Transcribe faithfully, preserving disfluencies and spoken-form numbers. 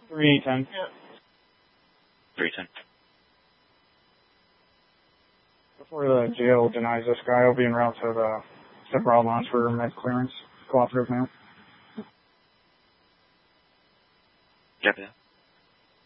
three ten. Yeah. three ten. Before the jail denies this guy, I'll be en route to the separate launch for med clearance. Cooperative now. Copy that.